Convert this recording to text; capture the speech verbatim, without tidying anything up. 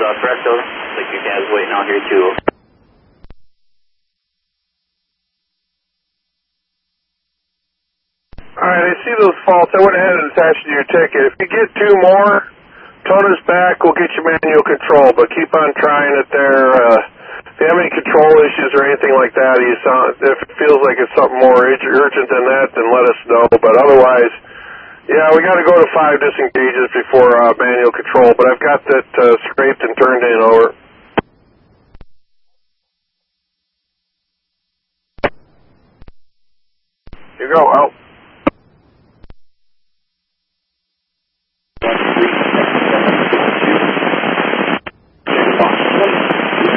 uh, Presto. Like your dad's waiting out here too. Alright, I see those faults. I went ahead and attached to your ticket. If you get two more, tone us back, we'll get you manual control, but keep on trying it there. Uh, if you have any control issues or anything like that, you sound, if it feels like it's something more urgent than that, then let us know. But otherwise, yeah, we got to go to five disengages before uh, manual control, but I've got that uh, scraped and turned in. Over. Here you go, out.